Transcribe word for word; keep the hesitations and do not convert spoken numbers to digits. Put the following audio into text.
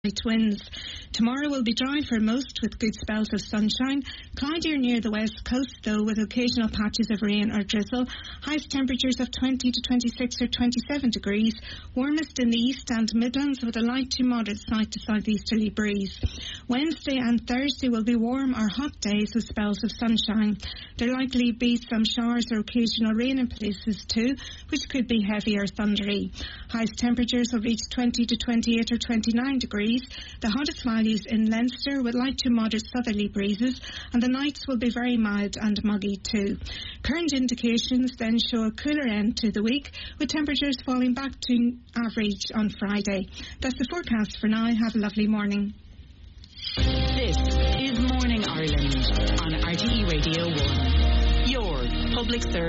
Winds. Tomorrow will be dry for most with good spells of sunshine. Cloudier near the west coast though with occasional patches of rain or drizzle. Highest temperatures of twenty to twenty-six or twenty-seven degrees. Warmest in the east and Midlands with a light to moderate south to southeasterly breeze. Wednesday and Thursday will be warm or hot days with spells of sunshine. There likely be some showers or occasional rain in places too, which could be heavy or thundery. Highest temperatures will reach twenty to twenty-eight or twenty-nine degrees. The hottest valleys in Leinster with light to moderate southerly breezes, and the nights will be very mild and muggy too. Current indications then show a cooler end to the week, with temperatures falling back to average on Friday. That's the forecast for now. Have a lovely morning. This is Morning Ireland on R T E Radio one, your public service.